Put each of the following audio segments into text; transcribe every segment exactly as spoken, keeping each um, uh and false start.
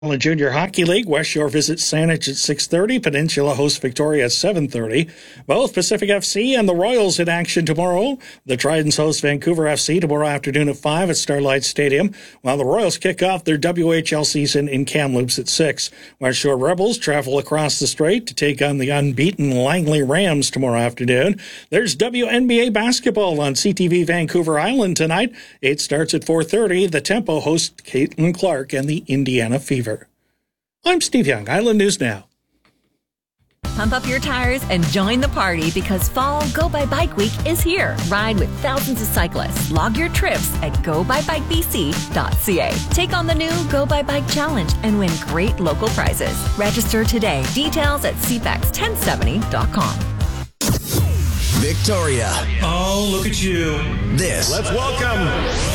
In Junior Hockey League, West Shore visits Saanich at six thirty. Peninsula hosts Victoria at seven thirty. Both Pacific F C and the Royals in action tomorrow. The Tridents host Vancouver F C tomorrow afternoon at five at Starlight Stadium, while the Royals kick off their W H L season in Kamloops at six. West Shore Rebels travel across the strait to take on the unbeaten Langley Rams tomorrow afternoon. There's W N B A basketball on C T V Vancouver Island tonight. It starts at four thirty. The Tempo hosts Caitlin Clark and the Indiana Fever. I'm Steve Young, Island News Now. Pump up your tires and join the party because Fall Go By Bike Week is here. Ride with thousands of cyclists. Log your trips at go by bike b c dot c a. Take on the new Go By Bike Challenge and win great local prizes. Register today. Details at c fax ten seventy dot com. Victoria. Oh, look at you. This. Let's welcome.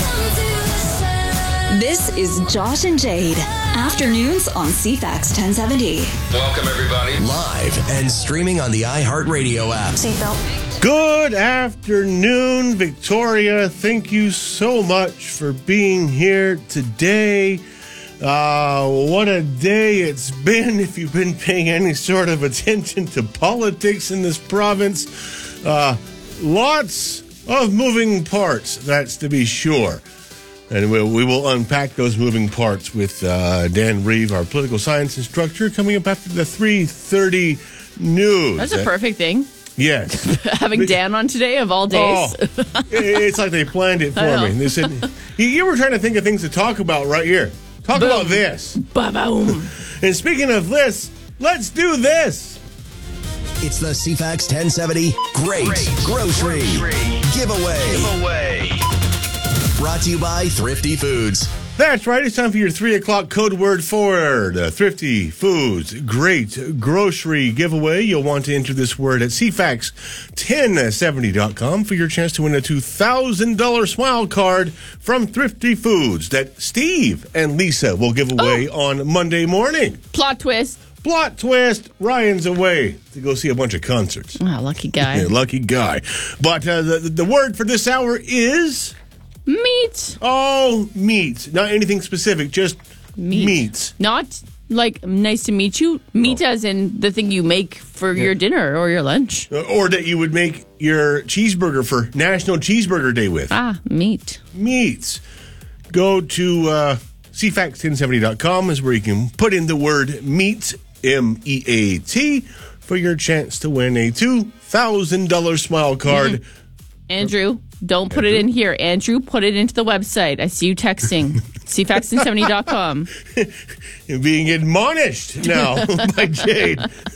This is Josh and Jade. Afternoons on C FAX ten seventy. Welcome, everybody. Live and streaming on the iHeartRadio app. Seatbelt. Good afternoon, Victoria. Thank you so much for being here today. Uh, what a day it's been if you've been paying any sort of attention to politics in this province. Uh, lots of moving parts, that's to be sure. And we'll, we will unpack those moving parts with uh, Dan Reeve, our political science instructor, coming up after the three thirty news. That's a perfect thing. Yes. Having Dan on today of all days. Oh, it's like they planned it for me. They said, you, you were trying to think of things to talk about right here. Talk Boom. about this. Ba-boom. And speaking of this, let's do this. It's the C FAX ten seventy Great, Great Grocery, Grocery Giveaway. Giveaway. Brought to you by Thrifty Foods. That's right. It's time for your three o'clock code word forward. Uh, Thrifty Foods Great Grocery Giveaway. You'll want to enter this word at c fax ten seventy dot com for your chance to win a two thousand dollars smile card from Thrifty Foods that Steve and Lisa will give away oh. on Monday morning. Plot twist. Plot twist. Ryan's away to go see a bunch of concerts. Oh, lucky guy. Yeah, lucky guy. But uh, the, the word for this hour is... Meat. Oh, meat. Not anything specific, just meat. meat. Not like nice to meet you. Meat oh. as in the thing you make for yeah. your dinner or your lunch. Or that you would make your cheeseburger for National Cheeseburger Day with. Ah, meat. Meat. Go to uh, c fax ten seventy dot com is where you can put in the word meat, M E A T, for your chance to win a two thousand dollars smile card. Mm. Andrew. Don't put it in here. Andrew, put it into the website. I see you texting. c fax ten seventy dot com. You're being admonished now by Jade.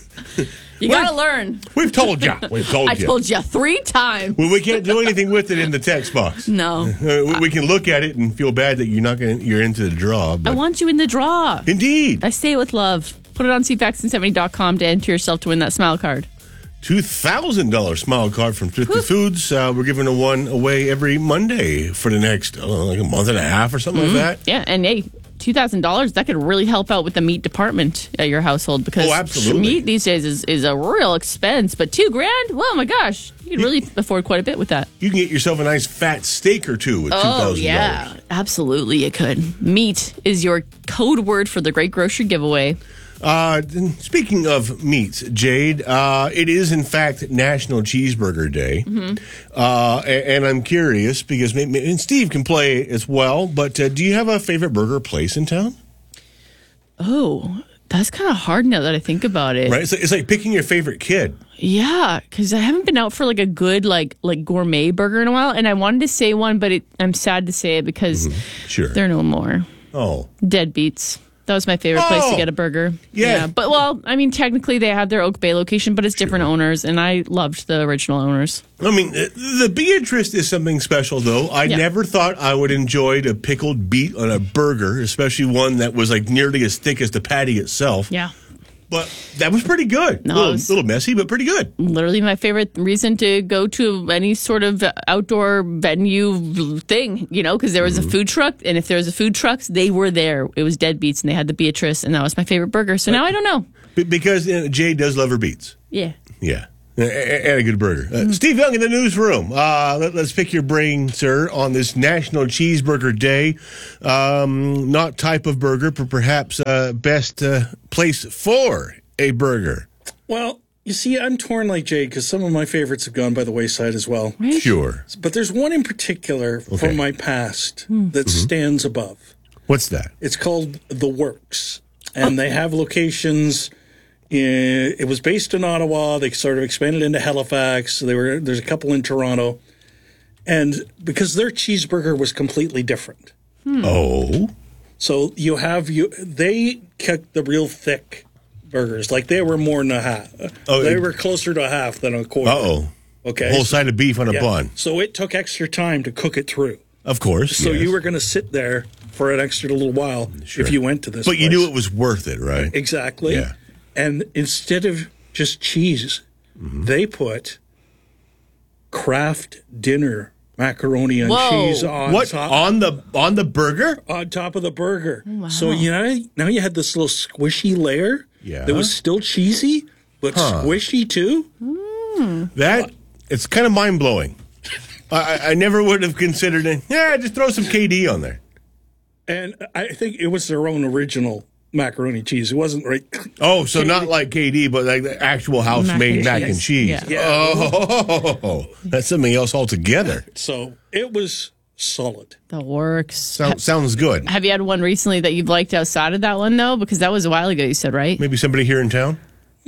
You got to learn. We've told you. We've told I you. I told you three times. Well, we can't do anything with it in the text box. No. Uh, we can look at it and feel bad that you're not going. You're into the draw. But I want you in the draw. Indeed. I say it with love. Put it on c fax ten seventy dot com to enter yourself to win that smile card. two thousand dollars smile card from Thrifty Foods. Uh, we're giving a one away every Monday for the next, uh, like a month and a half or something mm-hmm. like that. Yeah, and hey, two thousand dollars, that could really help out with the meat department at your household because oh, absolutely. meat these days is, is a real expense. But two grand? Well, my gosh, you can really afford quite a bit with that. You can get yourself a nice fat steak or two with oh, two thousand dollars. Yeah, absolutely you could. Meat is your code word for the Great Grocery Giveaway. Uh, speaking of meats, Jade, uh, it is in fact National Cheeseburger Day. Mm-hmm. Uh, and, and I'm curious because maybe, and Steve can play as well, but uh, do you have a favorite burger place in town? Oh, that's kind of hard now that I think about it. Right? It's like, it's like picking your favorite kid. Yeah, because I haven't been out for like a good like like gourmet burger in a while, and I wanted to say one, but it, I'm sad to say it because mm-hmm. sure. they're no more. Oh. Deadbeats. That was my favorite oh, place to get a burger. Yeah. yeah. But, well, I mean, technically they have their Oak Bay location, but it's different sure. owners, and I loved the original owners. I mean, the Beatrice is something special, though. I yeah. never thought I would enjoy a pickled beet on a burger, especially one that was like nearly as thick as the patty itself. Yeah. But that was pretty good. No, a little, little messy, but pretty good. Literally my favorite reason to go to any sort of outdoor venue thing, you know, because there was mm-hmm. a food truck, and if there was a food trucks, they were there. It was Deadbeats, and they had the Beatrice, and that was my favorite burger. So right. now I don't know. B- because uh, Jay does love her beets. Yeah. Yeah. And a good burger. Uh, Steve Young in the newsroom. Uh, let, let's pick your brain, sir, on this National Cheeseburger Day. Um, not type of burger, but perhaps uh, best uh, place for a burger. Well, you see, I'm torn like Jay because some of my favorites have gone by the wayside as well. Sure. But there's one in particular Okay. from my past that stands above. What's that? It's called The Works, and they have locations. In, it was based in Ottawa. They sort of expanded into Halifax. They were there's a couple in Toronto, and because their cheeseburger was completely different. Oh. So you have you they cooked the real thick burgers, like they were more than a half. Oh, they it- were closer to a half than a quarter. Uh-oh. Okay, Whole side of beef on a Yeah. bun. So it took extra time to cook it through. Of course. So yes. you were going to sit there for an extra little while Sure. if you went to this. But you place. knew it was worth it, right? Exactly. Yeah. And instead of just cheese, Mm-hmm. they put Kraft dinner macaroni and Whoa. cheese on What? top On the on the burger? on top of the burger. Wow. So you know now you had this little squishy layer Yeah. that was still cheesy but Huh. squishy too. That it's kind of mind blowing. I, I- I never would have considered it. Yeah, just throw some K D on there. And I think it was their own original macaroni cheese. It wasn't right. Oh, so not like K D, but like the actual house Mac made and mac cheese. and cheese. Yeah. Yeah. Oh, that's something else altogether. So it was solid. The Works. So, sounds good. Have you had one recently that you've liked outside of that one, though? Because that was a while ago, you said, right? Maybe somebody here in town.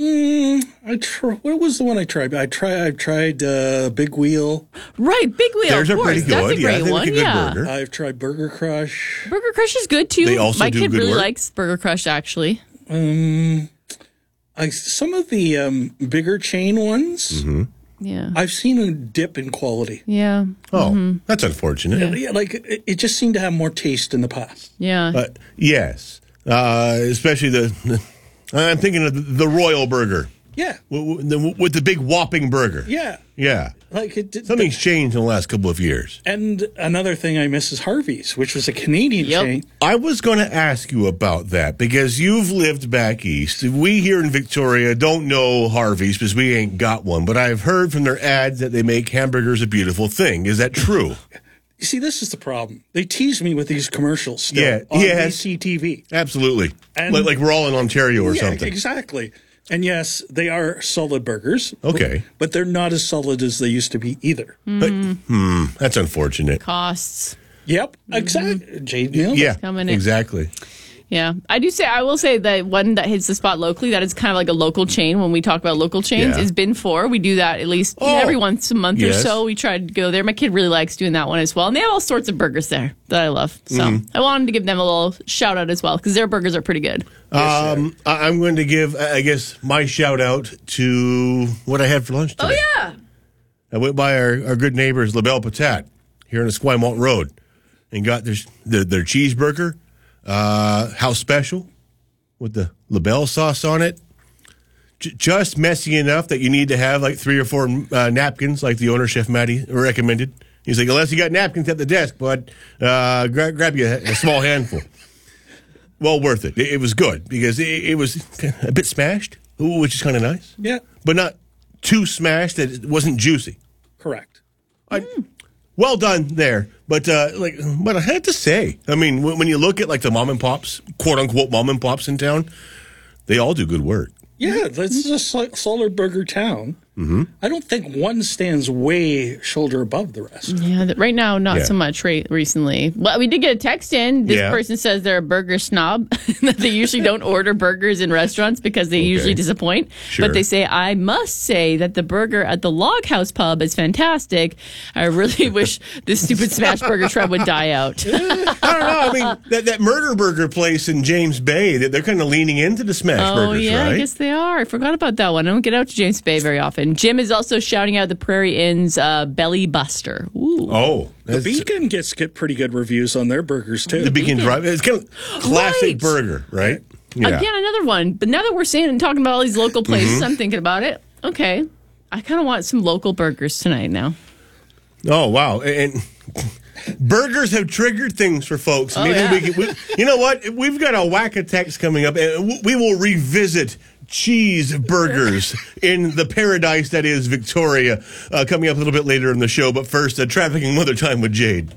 I try, what was the one I tried? I tried. I tried uh, Big Wheel. Right, Big Wheel. There's of a course. pretty That's good. a Yeah, I great think one. a good yeah. burger. I've tried Burger Crush. Burger Crush is good too. They also My do kid good really work. likes Burger Crush, actually. Um, I some of the um, bigger chain ones. Mm-hmm. Yeah. I've seen a dip in quality. Yeah. Oh, that's unfortunate. Yeah, like it, it just seemed to have more taste in the past. Yeah. Uh, yes, uh, especially the. I'm thinking of the, the Royal Burger Yeah, with the, with the big whopping burger. yeah. Yeah. Like it. Did, Something's changed in the last couple of years. And another thing I miss is Harvey's, which was a Canadian Yep. chain. I was going to ask you about that because you've lived back east. We here in Victoria don't know Harvey's because we ain't got one, but I've heard from their ads that they make hamburgers a beautiful thing. Is that true? You see, this is the problem. They tease me with these commercials still Yeah, on yes. B C T V. Absolutely. And- like, like we're all in Ontario or Yeah, something. exactly. And yes, they are solid burgers. Okay. But, but they're not as solid as they used to be either. But, hmm, that's unfortunate. Costs. Yep, exactly. Jade nailed it. Yeah, coming in. exactly. Yeah. I do say, I will say that one that hits the spot locally, that is kind of like a local chain when we talk about local chains, Yeah. is Bin four. We do that at least Oh. every once a month or Yes. so. We try to go there. My kid really likes doing that one as well. And they have all sorts of burgers there that I love. So Mm-hmm. I wanted to give them a little shout out as well because their burgers are pretty good. Um, I- I'm going to give, I guess, my shout out to what I had for lunch today. Oh, yeah. I went by our, our good neighbors, La Belle Patate, here on Esquimalt Road, and got their their, their cheeseburger, uh, house special, with the La Belle sauce on it. J- just messy enough that you need to have like three or four uh, napkins, like the owner, Chef Matty, recommended. He's like, unless you got napkins at the desk, bud, uh, gra- grab you a, a small handful. Well worth it. It, it was good because it, it was a bit smashed, which is kind of nice, Yeah, but not too smashed that it wasn't juicy. correct. I, well done there, but uh, like, but I had to say, I mean, when, when you look at like the mom and pops, quote unquote mom and pops in town, they all do good work. Yeah, this is a sol- solid burger town. Mm-hmm. I don't think one stands way shoulder above the rest. Yeah, th- right now, not Yeah. so much right, recently. Well, we did get a text in. This Yeah. person says they're a burger snob, that they usually don't order burgers in restaurants because they usually disappoint. Sure. But they say, I must say that the burger at the Log House Pub is fantastic. I really wish this stupid smash burger trend would die out. I don't know. I mean, that, that murder burger place in James Bay, that they're kind of leaning into the smash Oh, burgers, yeah, right? I guess they are. I forgot about that one. I don't get out to James Bay very often. Jim is also shouting out the Prairie Inn's uh, Belly Buster. Ooh. Oh, The that's- Beacon gets get pretty good reviews on their burgers too. the Beacon Drive. It's kind of classic Right. burger, right? Yeah. Again, another one. But now that we're saying and talking about all these local places, Mm-hmm. I'm thinking about it. Okay. I kind of want some local burgers tonight now. Oh wow! And burgers have triggered things for folks. Maybe yeah. we, can, we, you know what? We've got a whack of text coming up, and we will revisit cheeseburgers in the paradise that is Victoria. Uh, coming up a little bit later in the show, but first, uh, traffic and weather time with Jade.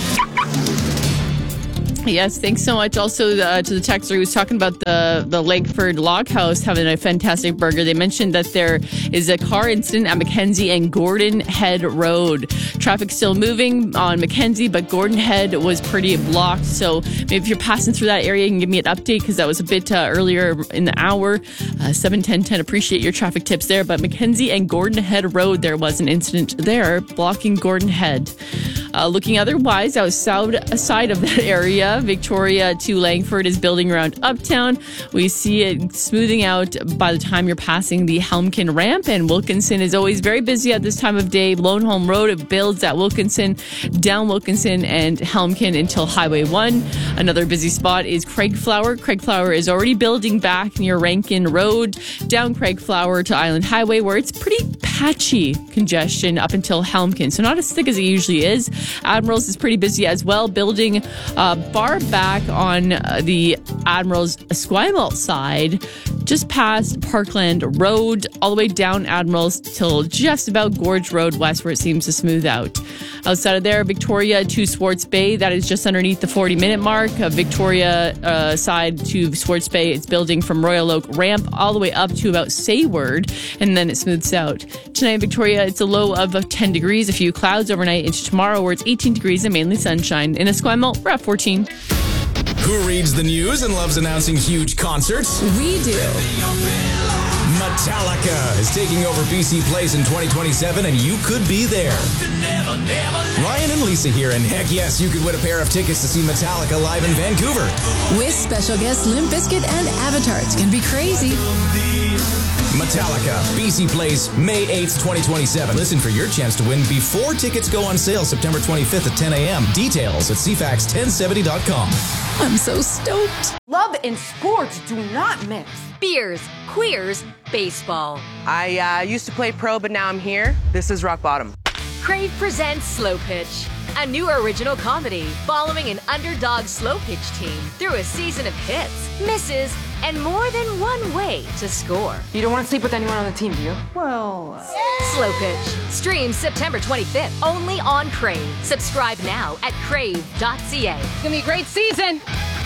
Yes, thanks so much. Also, uh, to the texter who was talking about the, the Langford Log House having a fantastic burger. They mentioned that there is a car incident at Mackenzie and Gordon Head Road. Traffic still moving on Mackenzie, but Gordon Head was pretty blocked. So maybe if you're passing through that area, you can give me an update because that was a bit uh, earlier in the hour. Uh, seven ten ten, appreciate your traffic tips there. But Mackenzie and Gordon Head Road, there was an incident there blocking Gordon Head. Uh, looking otherwise, outside of that area, Victoria to Langford is building around Uptown. We see it smoothing out by the time you're passing the Helmkin ramp, and Wilkinson is always very busy at this time of day. Lone Home Road, it builds at Wilkinson, down Wilkinson and Helmkin until Highway one. Another busy spot is Craigflower. Craigflower is already building back near Rankin Road, down Craigflower to Island Highway, where it's pretty patchy congestion up until Helmkin, so not as thick as it usually is. Admirals is pretty busy as well, building uh, far back on uh, the Admirals Esquimalt side, just past Parkland Road, all the way down Admirals till just about Gorge Road West, where it seems to smooth out. Outside of there, Victoria to Swartz Bay, that is just underneath the forty minute mark. Uh, Victoria uh, side to Swartz Bay, it's building from Royal Oak Ramp all the way up to about Sayward, and then it smooths out. Tonight in Victoria, it's a low of ten degrees, a few clouds overnight into tomorrow, where it's eighteen degrees and mainly sunshine. In Esquimalt, we're at fourteen. Who reads the news and loves announcing huge concerts? We do. Metallica is taking over B C Place in twenty twenty-seven, and you could be there. Ryan and Lisa here, and heck yes, you could win a pair of tickets to see Metallica live in Vancouver. With special guests Limp Bizkit and Avatar. It's going to be crazy. Metallica, B C Place, May eighth, twenty twenty-seven. Listen for your chance to win before tickets go on sale September twenty-fifth at ten a.m. Details at c fax ten seventy dot com. I'm so stoked. Love and sports do not mix. Beers, queers, baseball. I uh, used to play pro, but now I'm here. This is rock bottom. Crave presents Slow Pitch, a new original comedy following an underdog slow pitch team through a season of hits, misses, and more than one way to score. You don't want to sleep with anyone on the team, do you? Well... Uh... Slow Pitch. Streams September twenty-fifth, only on Crave. Subscribe now at crave dot c a. It's going to be a great season.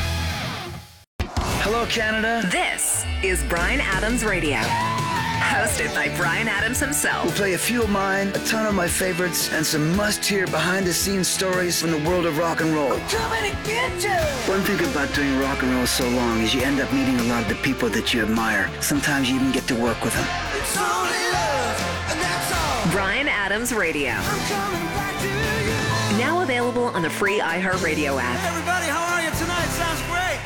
Hello, Canada. This is Bryan Adams Radio. Hosted by Bryan Adams himself. We'll play a few of mine, a ton of my favorites, and some must-hear behind-the-scenes stories from the world of rock and roll. I'm coming to get you! One thing about doing rock and roll so long is you end up meeting a lot of the people that you admire. Sometimes you even get to work with them. It's only love, and that's all. Bryan Adams Radio. I'm coming back to you. Now available on the free iHeartRadio app. Hey everybody, how are you tonight? Sounds great.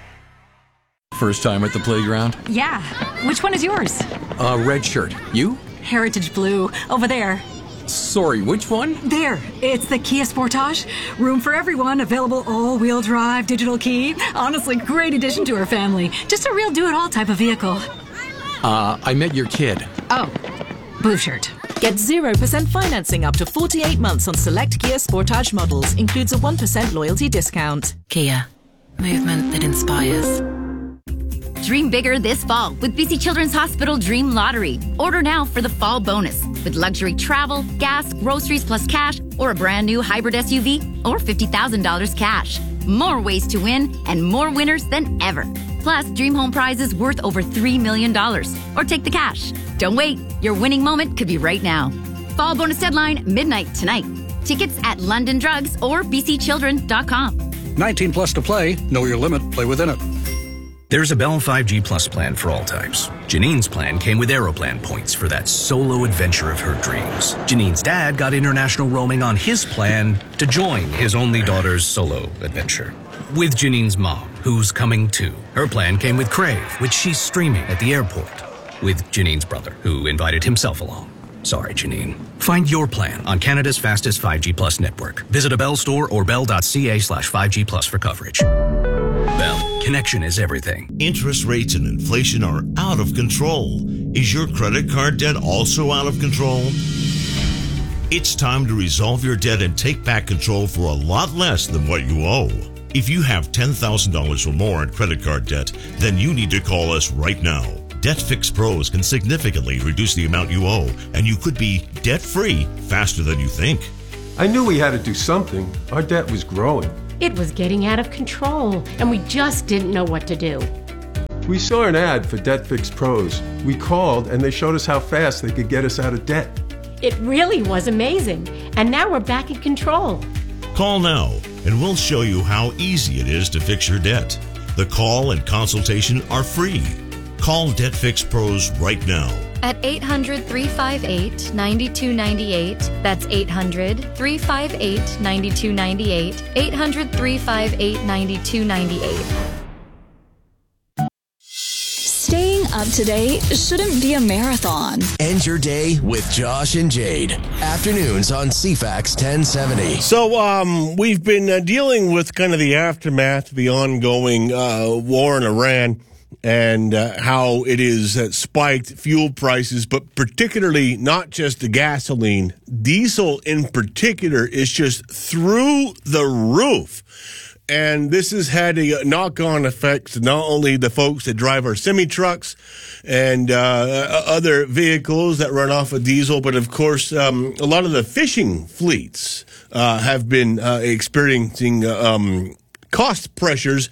First time at the playground? Yeah. Which one is yours? Uh, red shirt. You? Heritage Blue. Over there. Sorry, which one? There. It's the Kia Sportage. Room for everyone. Available all-wheel drive, digital key. Honestly, great addition to our family. Just a real do-it-all type of vehicle. Uh, I met your kid. Oh. Blue shirt. Get zero percent financing up to forty-eight months on select Kia Sportage models. Includes a one percent loyalty discount. Kia. Movement that inspires. Dream bigger this fall with B C Children's Hospital Dream Lottery. Order now for the fall bonus with luxury travel, gas, groceries plus cash, or a brand new hybrid S U V, or fifty thousand dollars cash. More ways to win and more winners than ever. Plus, Dream Home prizes worth over three million dollars. Or take the cash. Don't wait. Your winning moment could be right now. Fall bonus deadline, midnight tonight. Tickets at London Drugs or b c children dot com. nineteen plus to play. Know your limit. Play within it. There's a Bell five G Plus plan for all types. Janine's plan came with Aeroplan points for that solo adventure of her dreams. Janine's dad got international roaming on his plan to join his only daughter's solo adventure. With Janine's mom, who's coming too. Her plan came with Crave, which she's streaming at the airport. With Janine's brother, who invited himself along. Sorry, Janine. Find your plan on Canada's fastest five G Plus network. Visit a Bell store or bell dot c a slash five G plus for coverage. Bell, connection is everything. Interest rates and inflation are out of control. Is your credit card debt also out of control? It's time to resolve your debt and take back control for a lot less than what you owe. If you have ten thousand dollars or more in credit card debt, then you need to call us right now. Debt Fix Pros can significantly reduce the amount you owe, and you could be debt-free faster than you think. I knew we had to do something. Our debt was growing. It was getting out of control, and we just didn't know what to do. We saw an ad for Debt Fix Pros. We called, and they showed us how fast they could get us out of debt. It really was amazing, and now we're back in control. Call now, and we'll show you how easy it is to fix your debt. The call and consultation are free. Call Debt Fix Pros right now. At eight hundred, three five eight, nine two nine eight. That's eight hundred, three five eight, nine two nine eight. eight hundred, three five eight, nine two nine eight. Staying up to date shouldn't be a marathon. End your day with Josh and Jade. Afternoons on C FAX ten seventy. So um, we've been uh, dealing with kind of the aftermath of the ongoing uh, war in Iran and uh, how it has uh, spiked fuel prices, but particularly not just the gasoline. Diesel in particular is just through the roof. And this has had a knock-on effect to not only the folks that drive our semi-trucks and uh, other vehicles that run off of diesel, but of course, um, a lot of the fishing fleets uh, have been uh, experiencing um, cost pressures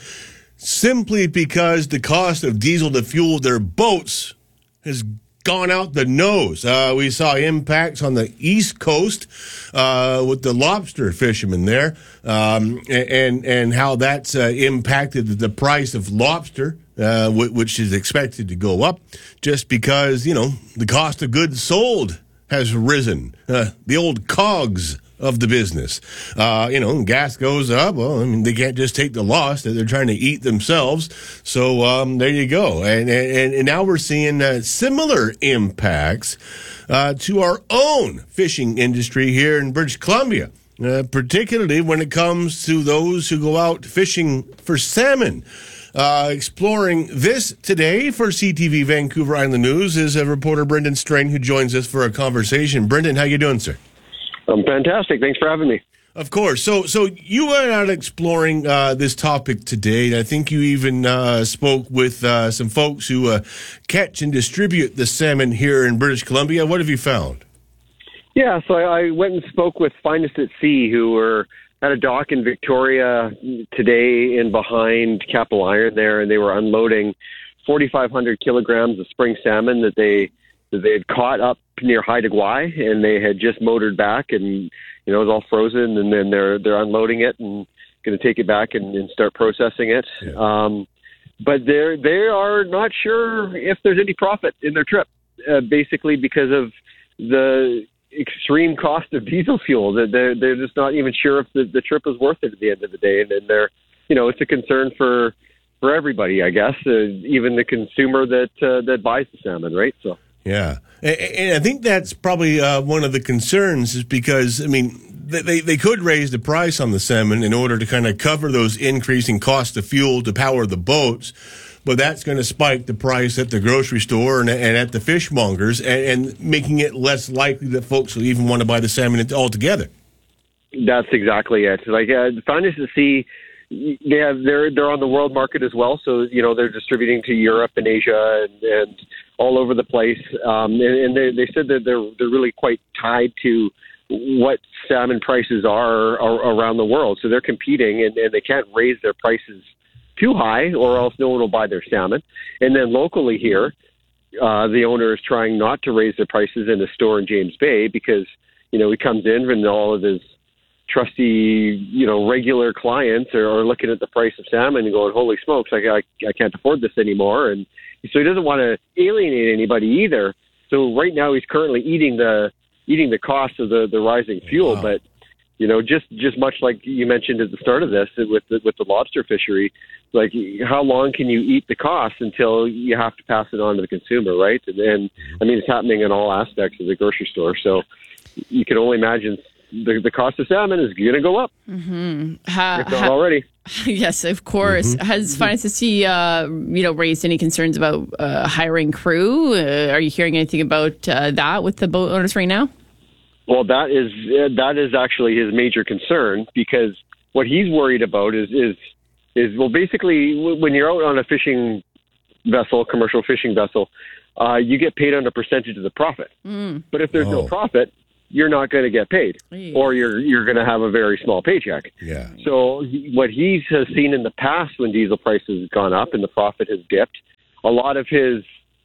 simply because the cost of diesel to fuel their boats has gone out the nose. Uh, we saw impacts on the East Coast uh, with the lobster fishermen there, um, and and how that's uh, impacted the price of lobster, uh, which is expected to go up just because, you know, the cost of goods sold has risen. Uh, the old cogs of the business. Uh, you know, gas goes up. Well, I mean, they can't just take the loss that they're trying to eat themselves. So um, there you go. And, and, and now we're seeing uh, similar impacts uh, to our own fishing industry here in British Columbia, uh, particularly when it comes to those who go out fishing for salmon. Uh, exploring this today for C T V Vancouver Island News is a reporter, Brendan Strain, who joins us for a conversation. Brendan, how you doing, sir? I'm fantastic. Thanks for having me. Of course. So so you went out exploring uh, this topic today. I think you even uh, spoke with uh, some folks who uh, catch and distribute the salmon here in British Columbia. What have you found? Yeah, so I, I went and spoke with Finest at Sea, who were at a dock in Victoria today in behind Capital Iron there, and they were unloading forty-five hundred kilograms of spring salmon that they that they had caught up near Haida Gwaii, and they had just motored back, and you know it was all frozen, and then they're they're unloading it and going to take it back and, and start processing it. Yeah. Um, but they're they are not sure if there's any profit in their trip, uh, basically because of the extreme cost of diesel fuel. They're they're just not even sure if the, the trip is worth it at the end of the day, and, and they're you know it's a concern for for everybody, I guess, uh, even the consumer that uh, that buys the salmon, right? So. Yeah, and I think that's probably uh, one of the concerns is because, I mean, they, they could raise the price on the salmon in order to kind of cover those increasing costs of fuel to power the boats, but that's going to spike the price at the grocery store and, and at the fishmongers and, and making it less likely that folks will even want to buy the salmon altogether. That's exactly it. Like, uh, Finest at Sea, they have they're they're on the world market as well, so you know they're distributing to Europe and Asia and, and all over the place. Um, and and they they said that they're they're really quite tied to what salmon prices are, are around the world. So they're competing, and, and they can't raise their prices too high, or else no one will buy their salmon. And then locally here, uh, the owner is trying not to raise their prices in the store in James Bay because you know he comes in and all of his trusty, you know, regular clients are, are looking at the price of salmon and going, holy smokes, I, I, I can't afford this anymore. And so he doesn't want to alienate anybody either. So right now he's currently eating the eating the cost of the, the rising fuel. Wow. But, you know, just, just much like you mentioned at the start of this with the, with the lobster fishery, like how long can you eat the cost until you have to pass it on to the consumer, right? And, and I mean, it's happening in all aspects of the grocery store. So you can only imagine The, the cost of salmon is going to go up. Mm-hmm. Ha, if not ha, already. Yes, of course. Mm-hmm. Has Finest at Sea, uh, you know, raised any concerns about uh, hiring crew? Uh, are you hearing anything about uh, that with the boat owners right now? Well, that is uh, that is actually his major concern, because what he's worried about is is is well, basically, when you're out on a fishing vessel, commercial fishing vessel, uh, you get paid on a percentage of the profit. Mm. But if there's Oh. no profit, you're not going to get paid, or you're you're going to have a very small paycheck. Yeah. So he, what he has seen in the past when diesel prices have gone up and the profit has dipped, a lot of his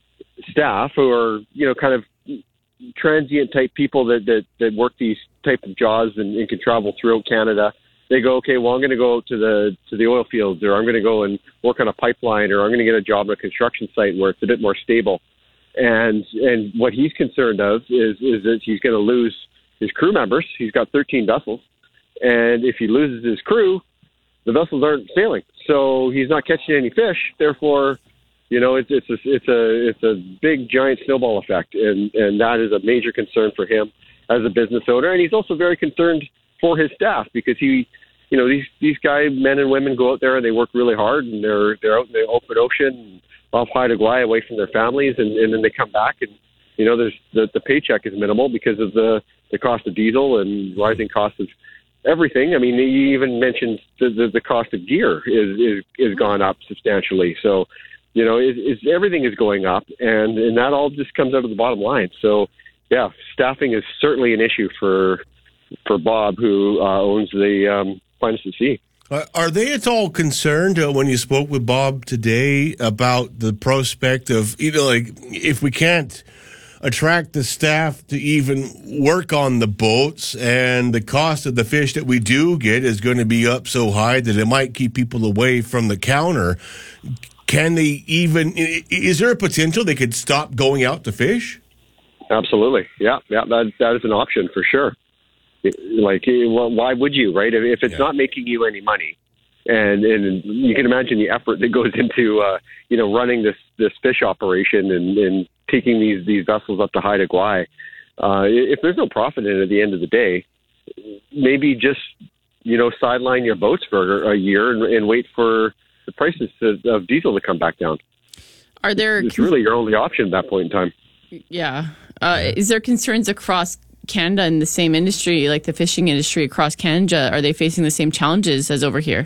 staff, who are you know kind of transient type people that that, that work these type of jobs and, and can travel throughout Canada, they go, okay, well, I'm going to go to the to the oil fields, or I'm going to go and work on a pipeline, or I'm going to get a job on a construction site where it's a bit more stable. And and what he's concerned of is is that he's going to lose his crew members. He's got thirteen vessels, and if he loses his crew, the vessels aren't sailing. So he's not catching any fish. Therefore, you know, it's it's a, it's a it's a big giant snowball effect, and and that is a major concern for him as a business owner. And he's also very concerned for his staff, because he, you know, these these guys, men and women, go out there and they work really hard, and they're they're out in the open ocean, off Haida Gwaii, away from their families, and, and then they come back, and you know, there's the, the paycheck is minimal because of the, the cost of diesel and rising costs of everything. I mean, you even mentioned the, the, the cost of gear is, is is gone up substantially. So, you know, it, it's, everything is going up, and, and that all just comes out of the bottom line. So, yeah, staffing is certainly an issue for for Bob, who uh, owns the um, Finest at Sea. Uh, are they at all concerned uh, when you spoke with Bob today about the prospect of, you know, like, if we can't attract the staff to even work on the boats, and the cost of the fish that we do get is going to be up so high that it might keep people away from the counter? Can they even, is there a potential they could stop going out to fish? Absolutely. Yeah, yeah, that that is an option for sure. Like, well, why would you, right? If it's yeah. not making you any money, and and you can imagine the effort that goes into uh, you know running this this fish operation and, and taking these these vessels up to Haida Gwaii. Uh, if there's no profit in it at the end of the day, maybe just you know sideline your boats for a year and, and wait for the prices to, of diesel to come back down. Are there? It's really your only option at that point in time. Yeah. Uh, is there concerns across Canada in the same industry, like the fishing industry across Canada? Are they facing the same challenges as over here?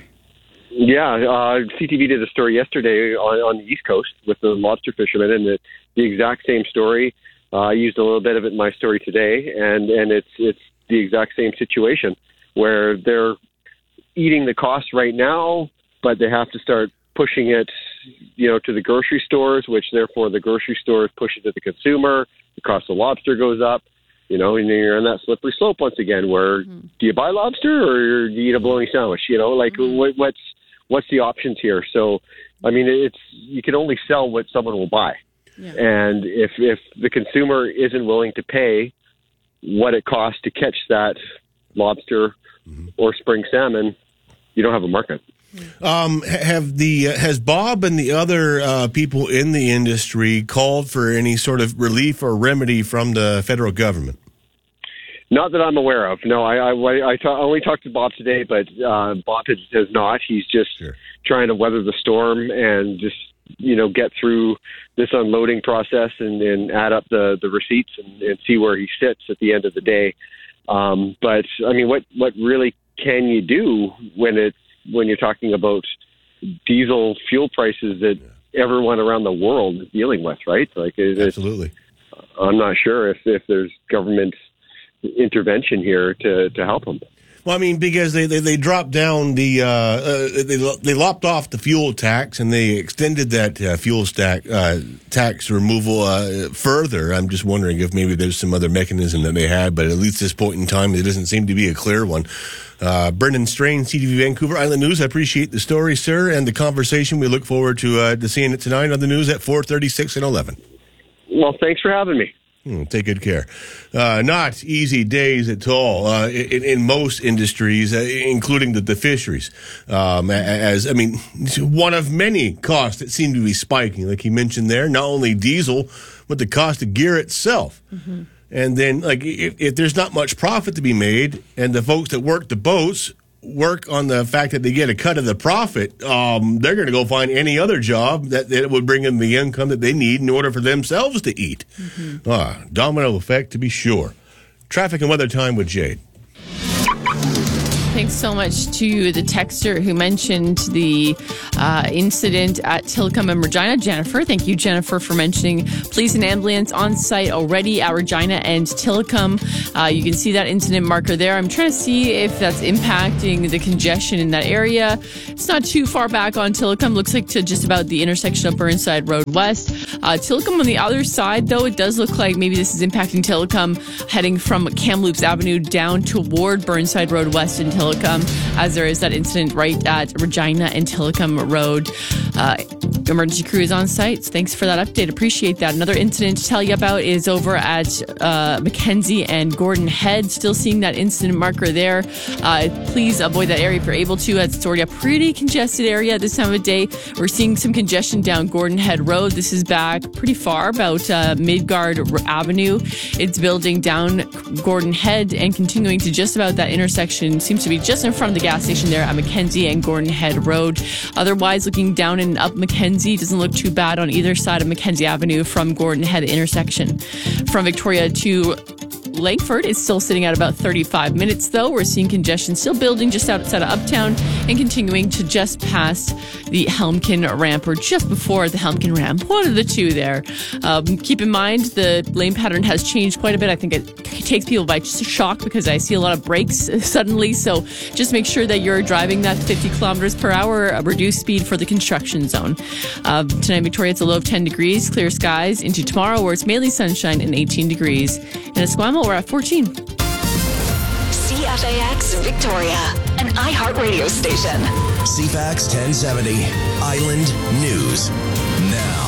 Yeah, uh, C T V did a story yesterday on, on the East Coast with the lobster fishermen, and the, the exact same story. Uh, I used a little bit of it in my story today, and, and it's it's the exact same situation where they're eating the cost right now, but they have to start pushing it, you know, to the grocery stores, which therefore the grocery stores push it to the consumer. The cost of lobster goes up. You know, and you're on that slippery slope once again where mm-hmm. do you buy lobster or do you eat a bologna sandwich? You know, like mm-hmm. what, what's what's the options here? So, I mean, it's you can only sell what someone will buy. Yeah. And if, if the consumer isn't willing to pay what it costs to catch that lobster mm-hmm. or spring salmon, you don't have a market. Um, have the uh, has Bob and the other uh, people in the industry called for any sort of relief or remedy from the federal government? Not that I'm aware of. No, I I, I, ta- I only talked to Bob today, but uh, Bob has, has not. He's just sure. trying to weather the storm and just you know get through this unloading process and, and add up the, the receipts and, and see where he sits at the end of the day. Um, but I mean, what what really can you do when it's when you're talking about diesel fuel prices that everyone around the world is dealing with, right? Like, absolutely. I'm not sure if, if there's government intervention here to, to help them. Well, I mean, because they, they, they dropped down the, uh, uh, they they lopped off the fuel tax and they extended that uh, fuel stack, uh, tax removal uh, further. I'm just wondering if maybe there's some other mechanism that they had, but at least at this point in time, it doesn't seem to be a clear one. Uh, Brendan Strain, C T V Vancouver Island News. I appreciate the story, sir, and the conversation. We look forward to uh, to seeing it tonight on the news at four thirty, six, and eleven. Well, thanks for having me. Hmm, take good care. Uh, not easy days at all uh, in, in most industries, uh, including the, the fisheries. Um, as I mean, one of many costs that seem to be spiking, like you mentioned there. Not only diesel, but the cost of gear itself. Mm-hmm. And then, like, if, if there's not much profit to be made, and the folks that work the boats work on the fact that they get a cut of the profit, um, they're going to go find any other job that, that would bring in the income that they need in order for themselves to eat. Mm-hmm. Ah, domino effect to be sure. Traffic and weather time with Jade. Thanks so much to the texter who mentioned the uh, incident at Tilcomb and Regina. Jennifer, thank you, Jennifer, for mentioning police and ambulance on site already at Regina and Tilcomb. Uh, you can see that incident marker there. I'm trying to see if that's impacting the congestion in that area. It's not too far back on Tilcomb. Looks like to just about the intersection of Burnside Road West. Uh, Tilcomb on the other side, though, it does look like maybe this is impacting Tilcomb, heading from Kamloops Avenue down toward Burnside Road West in Tilcomb, as there is that incident right at Regina and Tilcomb Road. Uh, emergency crew is on site. Thanks for that update. Appreciate that. Another incident to tell you about is over at uh, Mackenzie and Gordon Head. Still seeing that incident marker there. Uh, please avoid that area if you're able to. It's already a pretty congested area at this time of day. We're seeing some congestion down Gordon Head Road. This is back pretty far, about uh, Midgard Avenue. It's building down Gordon Head and continuing to just about that intersection. Seems to be just in front of the gas station there at Mackenzie and Gordon Head Road. Otherwise, looking down and up Mackenzie, doesn't look too bad on either side of Mackenzie Avenue from Gordon Head intersection. From Victoria to Langford, it's still sitting at about thirty-five minutes, though. We're seeing congestion still building just outside of Uptown and continuing to just past the Helmkin ramp, or just before the Helmkin ramp. One of the two there. Um, keep in mind, the lane pattern has changed quite a bit. I think it takes people by shock because I see a lot of brakes suddenly. So just make sure that you're driving that fifty kilometers per hour, a reduced speed for the construction zone. Uh, tonight, Victoria, it's a low of ten degrees, clear skies into tomorrow, where it's mainly sunshine and eighteen degrees. In Esquimalt, we're at fourteen. C F A X Victoria, an iHeartRadio station. C F A X ten seventy, Island News Now.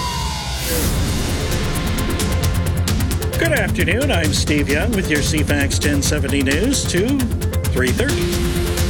Good afternoon. I'm Steve Young with your C F A X ten seventy News to three thirty.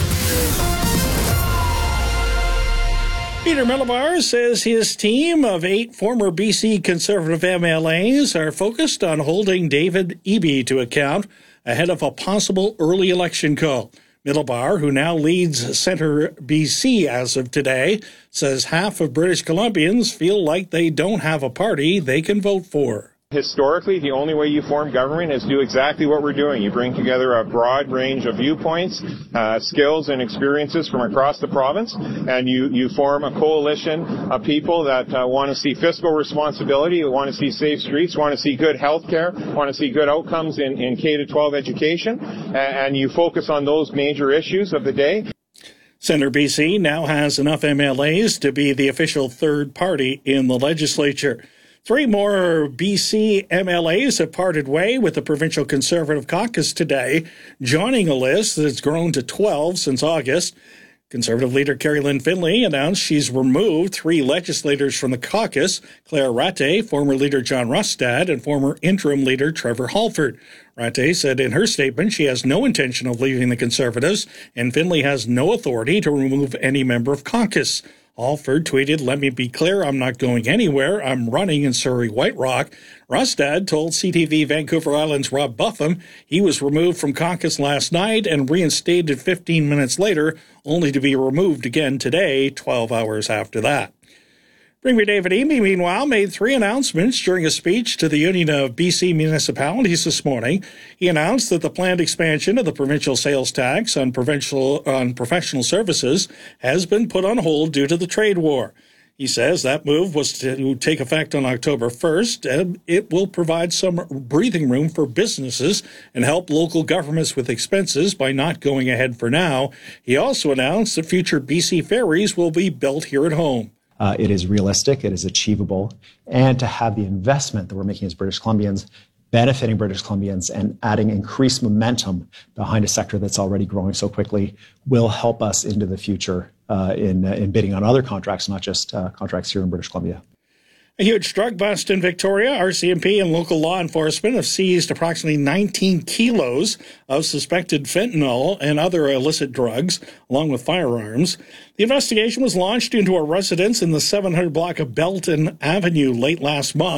Peter Millibar says his team of eight former B C Conservative M L As are focused on holding David Eby to account ahead of a possible early election call. Millibar, who now leads Centre B C as of today, says half of British Columbians feel like they don't have a party they can vote for. Historically, the only way you form government is do exactly what we're doing. You bring together a broad range of viewpoints, uh, skills, and experiences from across the province, and you, you form a coalition of people that uh, want to see fiscal responsibility, want to see safe streets, want to see good health care, want to see good outcomes in, in K to twelve education, and, and you focus on those major issues of the day. Centre B C now has enough M L As to be the official third party in the legislature. Three more B C M L As have parted way with the Provincial Conservative Caucus today, joining a list that has grown to twelve since August. Conservative leader Kerry Lynn Finlay announced she's removed three legislators from the caucus: Claire Ratte, former leader John Rustad, and former interim leader Trevor Halford. Ratte said in her statement she has no intention of leaving the Conservatives, and Finlay has no authority to remove any member of caucus. Halford tweeted, "Let me be clear, I'm not going anywhere. I'm running in Surrey White Rock." Rustad told C T V Vancouver Island's Rob Buffum he was removed from caucus last night and reinstated fifteen minutes later, only to be removed again today, twelve hours after that. Premier David Eby, meanwhile, made three announcements during a speech to the Union of B C Municipalities this morning. He announced that the planned expansion of the provincial sales tax on, provincial, on professional services has been put on hold due to the trade war. He says that move was to take effect on October first, and it will provide some breathing room for businesses and help local governments with expenses by not going ahead for now. He also announced that future B C ferries will be built here at home. Uh, it is realistic, it is achievable, and to have the investment that we're making as British Columbians benefiting British Columbians and adding increased momentum behind a sector that's already growing so quickly will help us into the future uh, in, uh, in bidding on other contracts, not just uh, contracts here in British Columbia. A huge drug bust in Victoria. R C M P and local law enforcement have seized approximately nineteen kilos of suspected fentanyl and other illicit drugs, along with firearms. The investigation was launched into a residence in the seven hundred block of Belton Avenue late last month.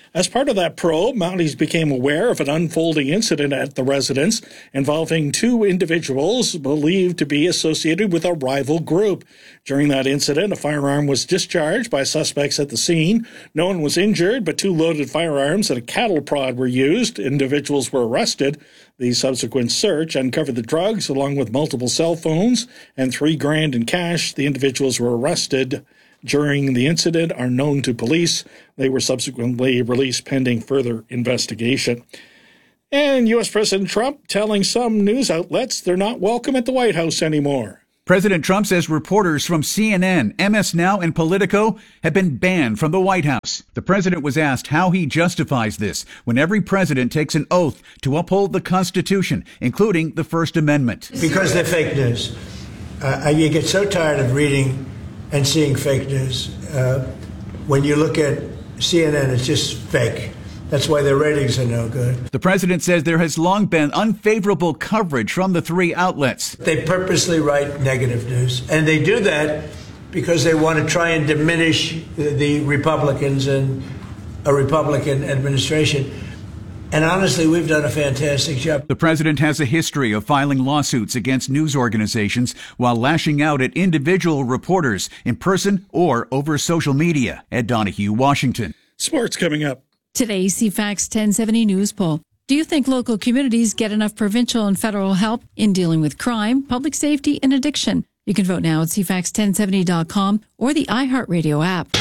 As part of that probe, Mounties became aware of an unfolding incident at the residence involving two individuals believed to be associated with a rival group. During that incident, a firearm was discharged by suspects at the scene. No one was injured, but two loaded firearms and a cattle prod were used. Individuals were arrested. The subsequent search uncovered the drugs along with multiple cell phones and three grand in cash. The individuals were arrested during the incident, are known to police. They were subsequently released pending further investigation. And U S President Trump telling some news outlets they're not welcome at the White House anymore. President Trump says reporters from C N N, M S Now, and Politico have been banned from the White House. The president was asked how he justifies this when every president takes an oath to uphold the Constitution, including the First Amendment. Because they're fake news. Uh, you get so tired of reading and seeing fake news. Uh, when you look at C N N, it's just fake. That's why their ratings are no good. The president says there has long been unfavorable coverage from the three outlets. They purposely write negative news, and they do that because they want to try and diminish the Republicans and a Republican administration. And honestly, we've done a fantastic job. The president has a history of filing lawsuits against news organizations while lashing out at individual reporters in person or over social media. Ed Donahue, Washington. Sports coming up. Today's C FAX ten seventy News Poll. Do you think local communities get enough provincial and federal help in dealing with crime, public safety, and addiction? You can vote now at C FAX ten seventy dot com or the iHeartRadio app.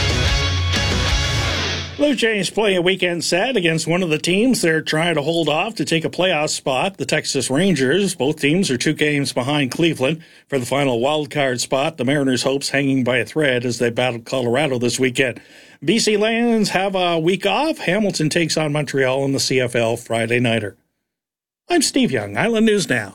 Blue Jays play a weekend set against one of the teams they're trying to hold off to take a playoff spot, the Texas Rangers. Both teams are two games behind Cleveland for the final wildcard spot. The Mariners' hopes hanging by a thread as they battle Colorado this weekend. B C Lions have a week off. Hamilton takes on Montreal in the C F L Friday nighter. I'm Steve Young, Island News Now.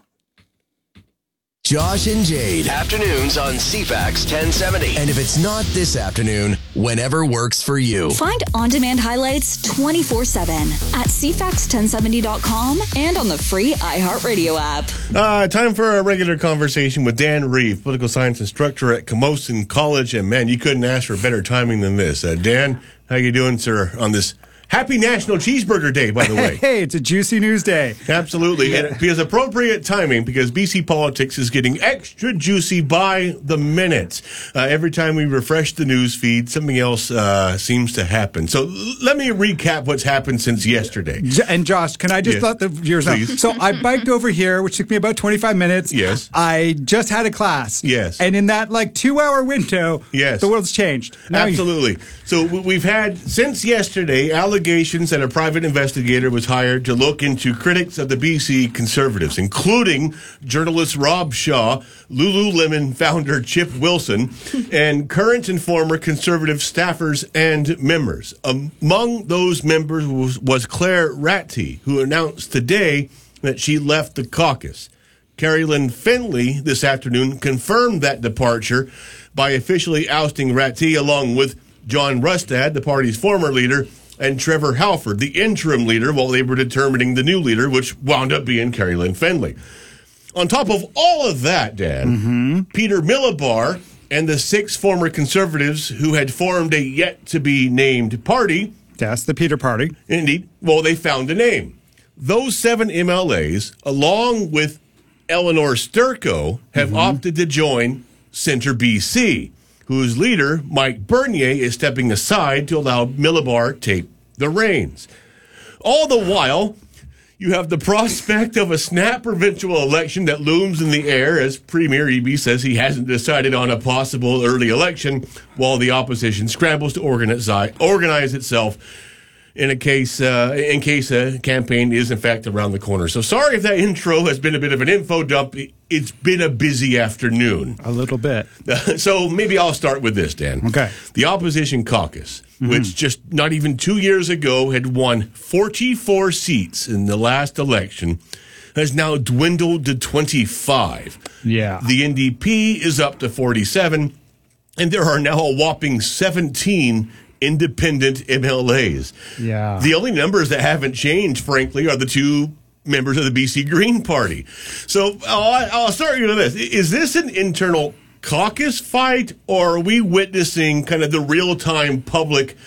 Josh and Jade. Afternoons on C FAX ten seventy. And if it's not this afternoon, whenever works for you. Find on-demand highlights twenty-four seven at C FAX ten seventy dot com and on the free iHeartRadio app. Uh, time for a regular conversation with Dan Reeve, political science instructor at Camosun College. And, man, you couldn't ask for better timing than this. Uh, Dan, how you doing, sir, on this Happy National Cheeseburger Day, by the way. Hey, it's a juicy news day. Absolutely. Yeah. And because appropriate timing, because B C politics is getting extra juicy by the minute. Uh, every time we refresh the news feed, something else uh, seems to happen. So l- let me recap what's happened since yesterday. And Josh, can I just yes. let the viewers know? Please. So I biked over here, which took me about twenty-five minutes. Yes. I just had a class. Yes. And in that like two-hour window, yes. the world's changed. Now Absolutely. You- so we've had, since yesterday, allegations that a private investigator was hired to look into critics of the B C Conservatives, including journalist Rob Shaw, Lululemon founder Chip Wilson, and current and former Conservative staffers and members. Among those members was, was Claire Ratti, who announced today that she left the caucus. Carrie Lynn Finley this afternoon confirmed that departure by officially ousting Ratti along with John Rustad, the party's former leader, and Trevor Halford, the interim leader, while they were determining the new leader, which wound up being Carrie Lynn Finley. On top of all of that, Dan, mm-hmm. Peter Millibar and the six former Conservatives who had formed a yet-to-be-named party. Yes, the Peter Party. Indeed. Well, they found a name. Those seven M L As, along with Eleanor Sturko, have mm-hmm. opted to join Centre B C, whose leader, Mike Bernier, is stepping aside to allow Millibar take the reins. All the while, you have the prospect of a snap provincial election that looms in the air as Premier Eby says he hasn't decided on a possible early election, while the opposition scrambles to organize, organize itself in a case uh, in case a campaign is in fact around the corner. So sorry if that intro has been a bit of an info dump. It's been a busy afternoon. A little bit. So maybe I'll start with this, Dan. Okay. The opposition caucus, mm-hmm. which just not even two years ago had won forty-four seats in the last election, has now dwindled to twenty-five. Yeah. The N D P is up to forty-seven, and there are now a whopping seventeen independent M L As. Yeah. The only numbers that haven't changed, frankly, are the two members of the B C Green Party. So I'll, I'll start you with this. Is this an internal caucus fight, or are we witnessing kind of the real-time public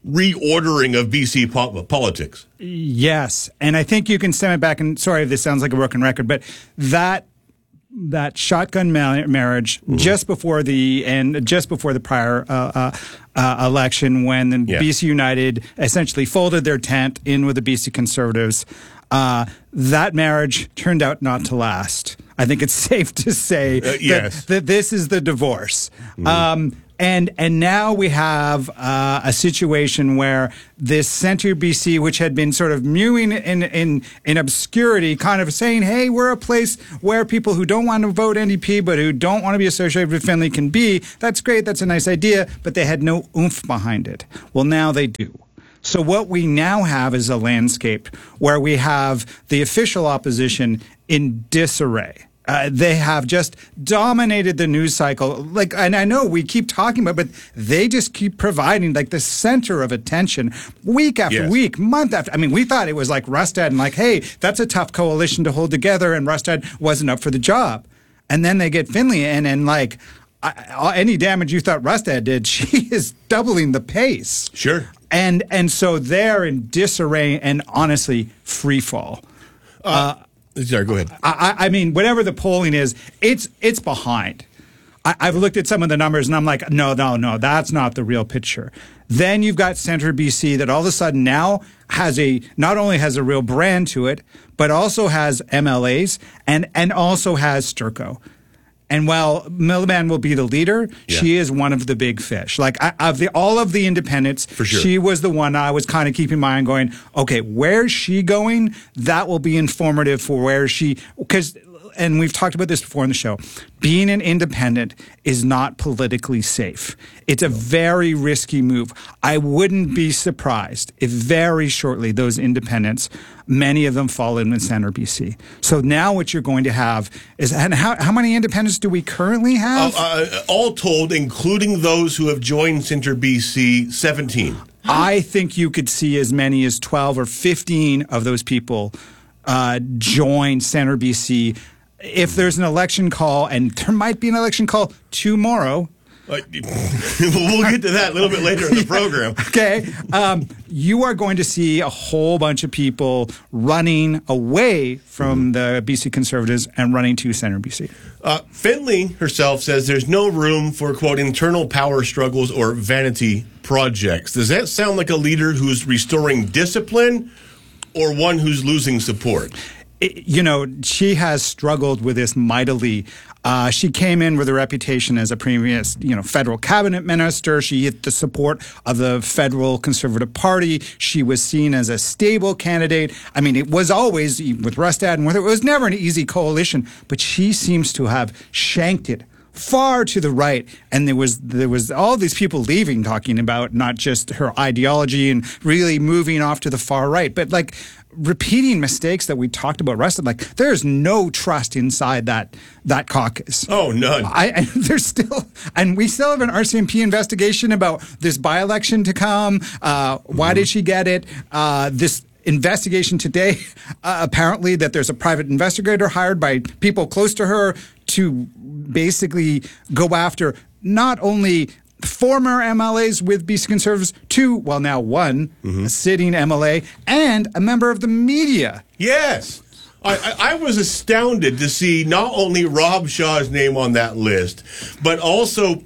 reordering of B C po- politics. Yes, and I think you can stem it back. And sorry if this sounds like a broken record, but that that shotgun ma- marriage mm-hmm. just before the and just before the prior uh, uh, uh, election, when the yeah. B C United essentially folded their tent in with the B C Conservatives, uh, that marriage turned out not to last. I think it's safe to say uh, yes. that, that this is the divorce. Mm-hmm. Um, And and now we have uh, a situation where this Centre B C, which had been sort of mewing in, in in obscurity, kind of saying, hey, we're a place where people who don't want to vote N D P but who don't want to be associated with Finley can be. That's great. That's a nice idea. But they had no oomph behind it. Well, now they do. So what we now have is a landscape where we have the official opposition in disarray. Uh, they have just dominated the news cycle. Like, and I know we keep talking about, but they just keep providing like the center of attention week after yes. week, month after. I mean, we thought it was like Rustad and like, hey, that's a tough coalition to hold together, and Rustad wasn't up for the job. And then they get Finley in, and like I, any damage you thought Rustad did, she is doubling the pace. Sure. And and so they're in disarray and honestly free fall. Uh, uh Sorry, go ahead. I, I mean, whatever the polling is, it's it's behind. I, I've looked at some of the numbers, and I'm like, no, no, no, that's not the real picture. Then you've got Centre B C that all of a sudden now has a not only has a real brand to it, but also has M L As and and also has Sturco. And while Miliband will be the leader, yeah. she is one of the big fish. Like I, of the all of the independents, For sure. she was the one I was kind of keeping my eye on going, okay, where's she going? That will be informative for where she, because, and we've talked about this before in the show, being an independent is not politically safe. It's a very risky move. I wouldn't be surprised if very shortly those independents, many of them fall in with Centre B C. So now what you're going to have is, and how, how many independents do we currently have? Uh, uh, all told, including those who have joined Centre B C, seventeen. I think you could see as many as twelve or fifteen of those people uh, join Centre B C. If there's an election call, and there might be an election call tomorrow. Uh, we'll get to that a little bit later in the program. Okay. Um, you are going to see a whole bunch of people running away from mm-hmm. the B C Conservatives and running to Centre B C. Uh, Finley herself says there's no room for, quote, internal power struggles or vanity projects. Does that sound like a leader who's restoring discipline or one who's losing support? It, you know, she has struggled with this mightily. Uh, she came in with a reputation as a previous, you know, federal cabinet minister. She had the support of the federal Conservative Party. She was seen as a stable candidate. I mean, it was always, with Rustad and with it, it was never an easy coalition, but she seems to have shanked it far to the right, and there was there was all these people leaving talking about not just her ideology and really moving off to the far right, but like repeating mistakes that we talked about. Rustad, like there's no trust inside that that caucus. Oh, none. I, I there's still, and we still have an R C M P investigation about this by-election to come. Uh, why mm-hmm. did she get it? Uh, this. Investigation today, uh, apparently that there's a private investigator hired by people close to her to basically go after not only former M L As with B C Conservatives, two, well now one, mm-hmm. a sitting M L A, and a member of the media. Yes. I, I, I was astounded to see not only Rob Shaw's name on that list, but also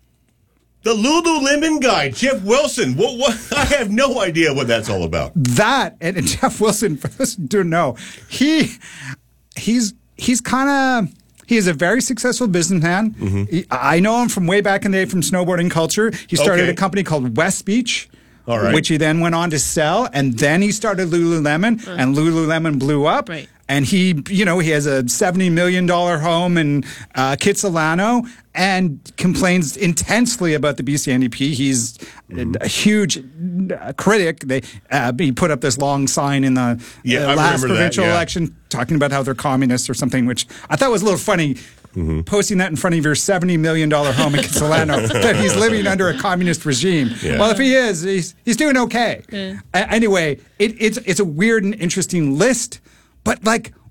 the Lululemon guy, Jeff Wilson. What, what? I have no idea what that's all about. That, and, and Jeff Wilson, for those who don't know, he he's he's kind of, he is a very successful businessman. Mm-hmm. He, I know him from way back in the day from snowboarding culture. He started okay. a company called West Beach. All right. Which he then went on to sell, and then he started Lululemon, uh, and Lululemon blew up. Right. And he, you know, he has a seventy million dollars home in uh, Kitsilano and complains intensely about the B C N D P. He's mm-hmm. a huge critic. They uh, he put up this long sign in the yeah, uh, last provincial that, yeah. election talking about how they're communists or something, which I thought was a little funny. Mm-hmm. Posting that in front of your seventy million dollars home in Kitsilano, that he's living under a communist regime. Yeah. Well, if he is, he's he's doing okay. Yeah. Uh, anyway, it, it's it's a weird and interesting list, but like,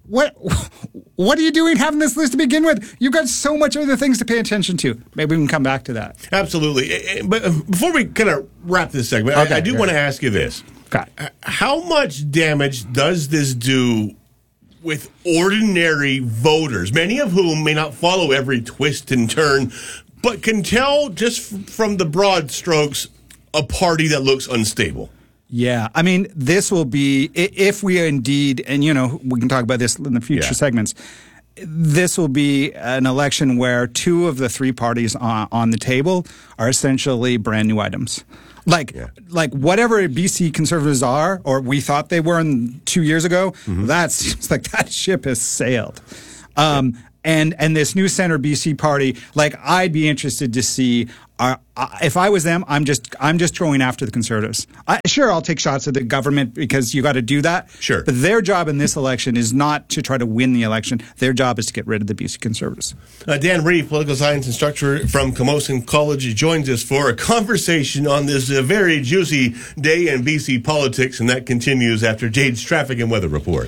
what what are you doing having this list to begin with? You've got so much other things to pay attention to. Maybe we can come back to that. Absolutely. But before we kind of wrap this segment, okay, I, I do want to ask you this. Okay. How much damage does this do with ordinary voters, many of whom may not follow every twist and turn, but can tell just from the broad strokes a party that looks unstable? Yeah, I mean, this will be, if we are indeed, and you know, we can talk about this in the future yeah. segments, this will be an election where two of the three parties on, on the table are essentially brand new items. Like, yeah. like whatever B C Conservatives are, or we thought they were in two years ago, mm-hmm. that seems like that ship has sailed. Um, yeah. And and this new Centre B C party, like I'd be interested to see. Uh, if I was them, I'm just I'm just going after the Conservatives. I, sure, I'll take shots at the government because you got to do that. Sure, but their job in this election is not to try to win the election. Their job is to get rid of the B C Conservatives. Uh, Dan Reeve, political science instructor from Camosun College, joins us for a conversation on this uh, very juicy day in B C politics, and that continues after Jade's traffic and weather report.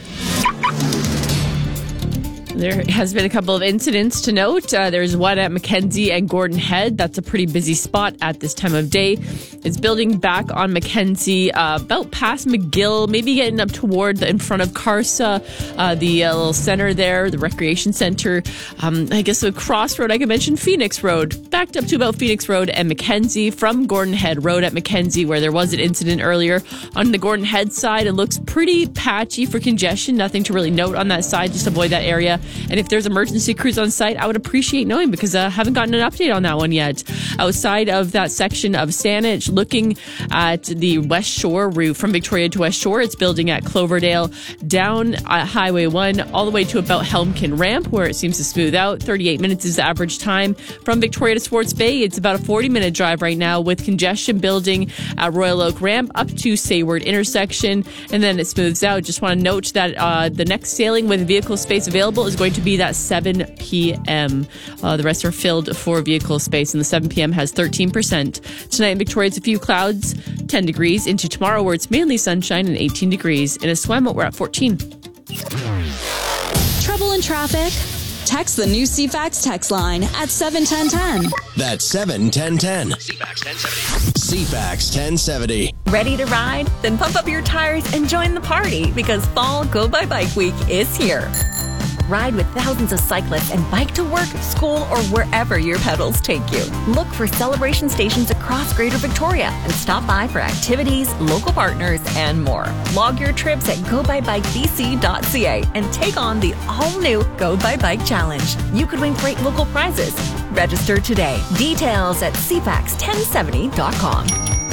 There has been a couple of incidents to note. Uh, there's one at Mackenzie and Gordon Head. That's a pretty busy spot at this time of day. It's building back on Mackenzie, uh, about past McGill, maybe getting up toward the, in front of Carsa, uh, the uh, little center there, the recreation center. Um, I guess a crossroad, I could mention Phoenix Road, backed up to about Phoenix Road and Mackenzie from Gordon Head Road at Mackenzie, where there was an incident earlier. On the Gordon Head side, it looks pretty patchy for congestion. Nothing to really note on that side. Just avoid that area. And if there's emergency crews on site, I would appreciate knowing because I uh, haven't gotten an update on that one yet. Outside of that section of Saanich, looking at the West Shore route from Victoria to West Shore, it's building at Cloverdale, down at Highway one, all the way to about Helmkin Ramp, where it seems to smooth out. thirty-eight minutes is the average time. From Victoria to Swartz Bay, it's about a forty-minute drive right now with congestion building at Royal Oak Ramp up to Sayward intersection, and then it smooths out. Just want to note that uh, the next sailing with vehicle space available is going to be that seven p.m. Uh, the rest are filled for vehicle space, and the seven p.m. has thirteen percent. Tonight in Victoria, it's a few clouds, ten degrees. Into tomorrow, where it's mainly sunshine and eighteen degrees. In Eswamo, we're at fourteen. Trouble in traffic? Text the new C FAX text line at seven ten ten. That's seven ten ten. C FAX ten seventy. C FAX ten seventy. Ready to ride? Then pump up your tires and join the party because Fall Go By Bike Week is here. Ride with thousands of cyclists and bike to work, school, or wherever your pedals take you. Look for celebration stations across Greater Victoria and stop by for activities, local partners, and more. Log your trips at go by bike b c dot c a and take on the all-new Go By Bike Challenge. You could win great local prizes. Register today. Details at c fax ten seventy dot com.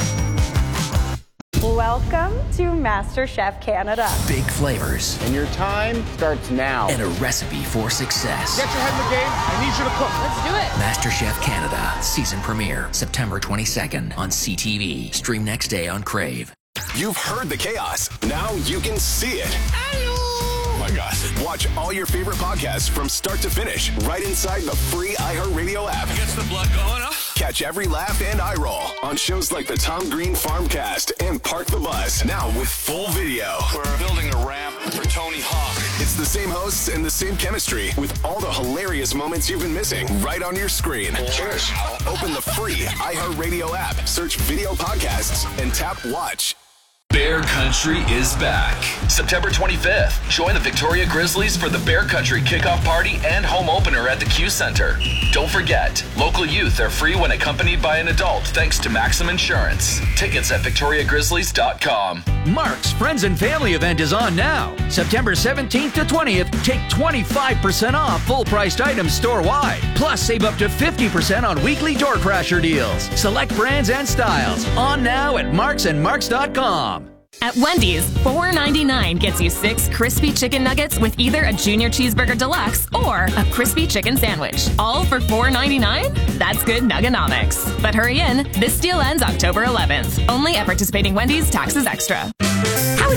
Welcome to MasterChef Canada. Big flavors. And your time starts now. And a recipe for success. Get your head in the game. I need you to cook. Let's do it. MasterChef Canada. Season premiere. September twenty-second on C T V. Stream next day on Crave. You've heard the chaos. Now you can see it. Oh my gosh. Watch all your favorite podcasts from start to finish right inside the free iHeartRadio app. Gets the blood going, huh? Catch every laugh and eye roll on shows like the Tom Green Farmcast and Park the Bus. Now with full video. We're building a ramp for Tony Hawk. It's the same hosts and the same chemistry with all the hilarious moments you've been missing right on your screen. Cheers. Open the free iHeartRadio app, search video podcasts, and tap watch. Bear Country is back. September twenty-fifth. Join the Victoria Grizzlies for the Bear Country kickoff party and home opener at the Q Center. Don't forget, local youth are free when accompanied by an adult thanks to Maxim Insurance. Tickets at victoria grizzlies dot com. Mark's Friends and Family event is on now. September seventeenth to twentieth, take twenty-five percent off full-priced items store-wide. Plus, save up to fifty percent on weekly door crasher deals. Select brands and styles. On now at marks and marks dot com. At Wendy's, four ninety-nine gets you six crispy chicken nuggets with either a Junior Cheeseburger Deluxe or a crispy chicken sandwich. All for four ninety-nine? That's good Nugganomics. But hurry in, this deal ends October eleventh. Only at participating Wendy's, taxes extra. How would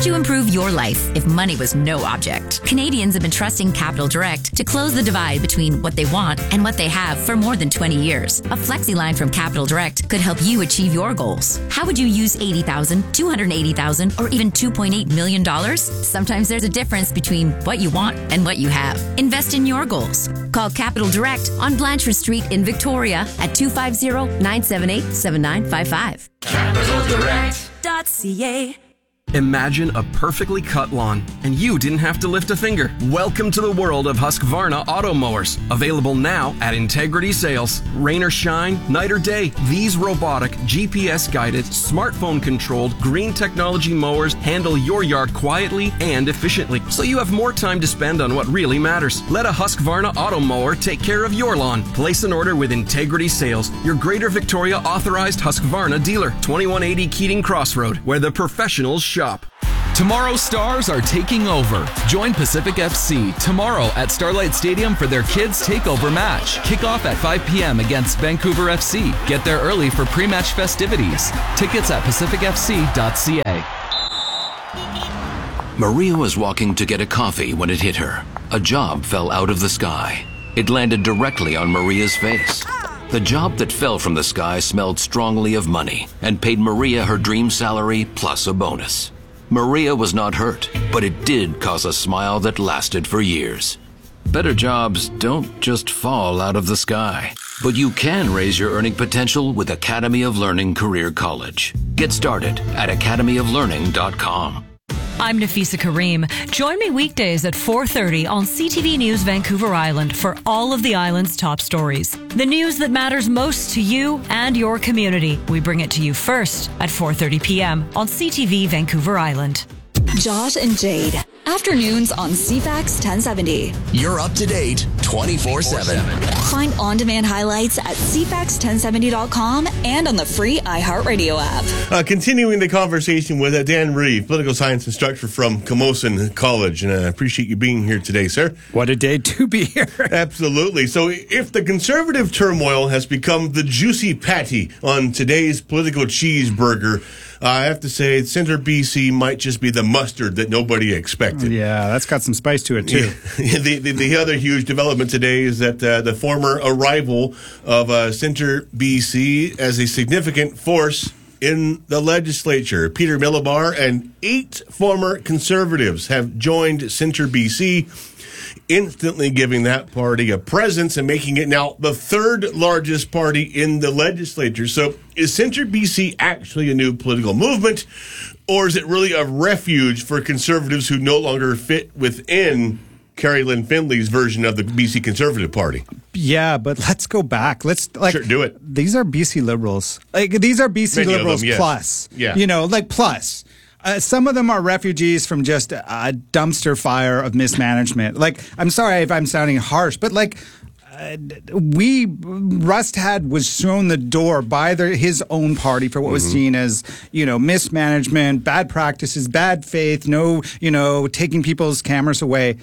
would you improve your life if money was no object? Canadians have been trusting Capital Direct to close the divide between what they want and what they have for more than twenty years. A flexi line from Capital Direct could help you achieve your goals. How would you use eighty thousand dollars, two hundred eighty thousand dollars, or even two point eight million dollars? Sometimes there's a difference between what you want and what you have. Invest in your goals. Call Capital Direct on Blanchard Street in Victoria at two five zero, nine seven eight, seven nine five five. capital direct dot c a. Imagine a perfectly cut lawn, and you didn't have to lift a finger. Welcome to the world of Husqvarna auto mowers. Available now at Integrity Sales. Rain or shine, night or day, these robotic, G P S-guided, smartphone-controlled, green technology mowers handle your yard quietly and efficiently, so you have more time to spend on what really matters. Let a Husqvarna auto mower take care of your lawn. Place an order with Integrity Sales, your Greater Victoria authorized Husqvarna dealer. twenty-one eighty Keating Crossroad, where the professionals shop. Tomorrow's stars are taking over. Join Pacific F C tomorrow at Starlight Stadium for their Kids Takeover match. Kickoff at five p.m. against Vancouver F C. Get there early for pre-match festivities. Tickets at pacific f c dot c a. Maria was walking to get a coffee when it hit her. A job fell out of the sky. It landed directly on Maria's face. The job that fell from the sky smelled strongly of money and paid Maria her dream salary plus a bonus. Maria was not hurt, but it did cause a smile that lasted for years. Better jobs don't just fall out of the sky, but you can raise your earning potential with Academy of Learning Career College. Get started at academy of learning dot com. I'm Nafisa Kareem. Join me weekdays at four thirty on C T V News Vancouver Island for all of the island's top stories. The news that matters most to you and your community. We bring it to you first at four thirty p.m. on C T V Vancouver Island. Josh and Jade. Afternoons on C FAX ten seventy. You're up to date twenty-four seven. Find on-demand highlights at c fax ten seventy dot com and on the free iHeartRadio app. Uh, continuing the conversation with uh, Dan Reeve, political science instructor from Camosun College. And I appreciate you being here today, sir. What a day to be here. Absolutely. So if the conservative turmoil has become the juicy patty on today's political cheeseburger, Uh, I have to say, Centre B C might just be the mustard that nobody expected. Yeah, that's got some spice to it, too. the, the, the other huge development today is that uh, the former arrival of uh, Centre B C as a significant force in the legislature. Peter Millibar and eight former conservatives have joined Centre B C, instantly giving that party a presence and making it now the third largest party in the legislature. So is Centre B C actually a new political movement, or is it really a refuge for conservatives who no longer fit within Carrie Lynn Findley's version of the B C Conservative Party? Yeah, but let's go back. Let's like sure, do it. These are B C Liberals. Like these are B C Many Liberals them, yes. plus. Yeah. You know, like plus. Uh, some of them are refugees from just a dumpster fire of mismanagement. Like, I'm sorry if I'm sounding harsh, but like, uh, we, Rustad was shown the door by the, his own party for what mm-hmm. was seen as, you know, mismanagement, bad practices, bad faith, no, you know, taking people's cameras away.